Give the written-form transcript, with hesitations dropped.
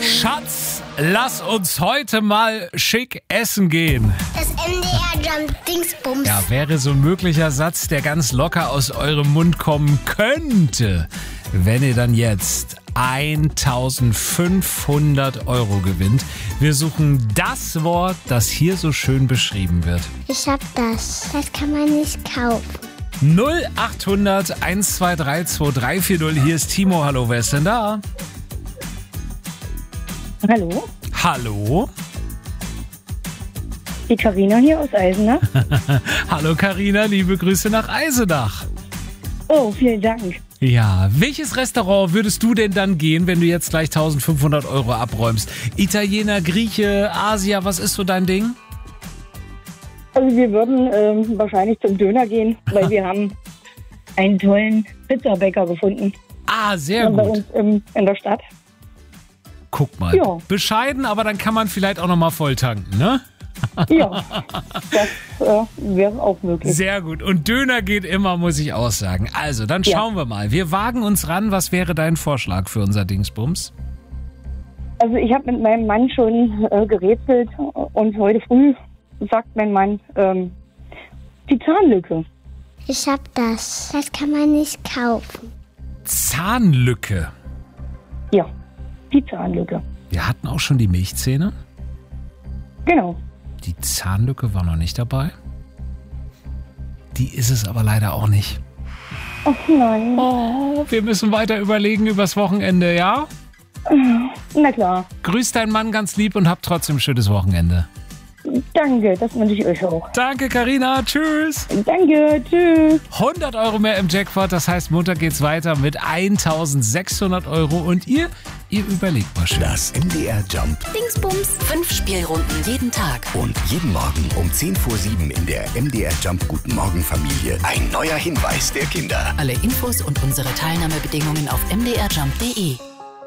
Schatz, lass uns heute mal schick essen gehen. Das MDR Jump Dingsbums. Ja, wäre so ein möglicher Satz, der ganz locker aus eurem Mund kommen könnte, wenn ihr dann jetzt 1.500 € gewinnt. Wir suchen das Wort, das hier so schön beschrieben wird. Ich hab das. Das kann man nicht kaufen. 0800 123 2340. Hier ist Timo. Hallo, wer ist denn da? Hallo, Hallo? die Carina hier aus Eisenach. Hallo Carina, liebe Grüße nach Eisenach. Oh, vielen Dank. Ja, welches Restaurant würdest du denn dann gehen, wenn du jetzt gleich 1.500 € abräumst? Italiener, Grieche, Asia, was ist so dein Ding? Also wir würden wahrscheinlich zum Döner gehen, weil wir haben einen tollen Pizzabäcker gefunden. Ah, sehr Bei gut. uns in der Stadt. Guck mal. Ja. Bescheiden, aber dann kann man vielleicht auch nochmal voll tanken, ne? Ja, das wäre auch möglich. Sehr gut. Und Döner geht immer, muss ich auch sagen. Also, dann schauen wir mal. Wir wagen uns ran. Was wäre dein Vorschlag für unser Dingsbums? Also ich habe mit meinem Mann schon gerätselt und heute früh sagt mein Mann die Zahnlücke. Ich hab das. Das kann man nicht kaufen. Zahnlücke. Ja, die Zahnlücke. Wir hatten auch schon die Milchzähne. Genau. Die Zahnlücke war noch nicht dabei. Die ist es aber leider auch nicht. Ach nein. Oh, wir müssen weiter überlegen übers Wochenende, ja? Na klar. Grüß deinen Mann ganz lieb und habt trotzdem ein schönes Wochenende. Danke, das wünsche ich euch auch. Danke, Carina. Tschüss. Danke, tschüss. 100 € mehr im Jackpot. Das heißt, Montag geht's weiter mit 1.600 €. Und ihr überlegt mal schön. Das MDR Jump Dingsbums. 5 Spielrunden jeden Tag. und jeden Morgen um 6:50 in der MDR Jump Guten Morgen Familie ein neuer Hinweis der Kinder. Alle Infos und unsere Teilnahmebedingungen auf mdrjump.de.